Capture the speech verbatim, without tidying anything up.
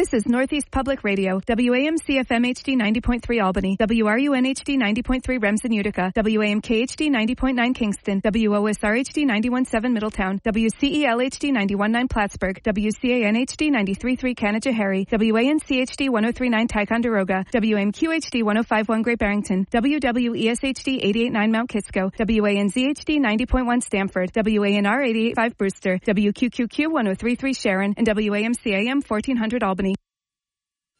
This is Northeast Public Radio, W A M C F M H D ninety point three Albany, W R U N H D ninety point three Remsen Utica, W A M K H D ninety point nine Kingston, W O S R H D ninety-one point seven Middletown, W C E L H D ninety-one point nine Plattsburgh, W C A N H D ninety-three point three Canajoharie, W A N C H D one oh three point nine Ticonderoga, W M Q H D one oh five point one Great Barrington, W W E S H D eighty-eight point nine Mount Kisco, W A N Z H D ninety point one Stamford, W A N R eighty-eight point five Brewster, W Q Q Q one oh three point three Sharon, and W A M C A M fourteen hundred Albany.